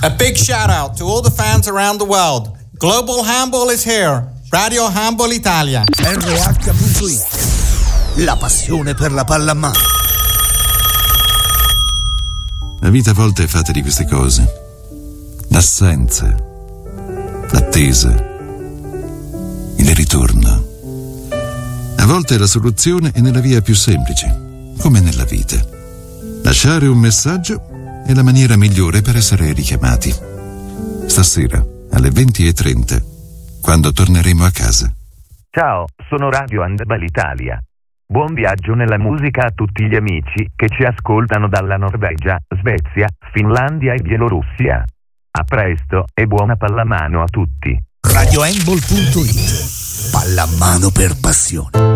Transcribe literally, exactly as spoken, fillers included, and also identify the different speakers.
Speaker 1: A big shout out to all the fans around the world. Global Handball is here. Radio Handball Italia.
Speaker 2: R H punto it. La passione per la pallamano.
Speaker 3: La vita a volte è fatta di queste cose. L'assenza, l'attesa, il ritorno. A volte la soluzione è nella via più semplice, come nella vita. Lasciare un messaggio è la maniera migliore per essere richiamati. Stasera, alle venti e trenta, quando torneremo a casa.
Speaker 4: Ciao, sono Radio Handball Italia. Buon viaggio nella musica a tutti gli amici che ci ascoltano dalla Norvegia, Svezia, Finlandia e Bielorussia. A presto e buona pallamano a tutti.
Speaker 2: Radio Handball punto it. Pallamano per passione.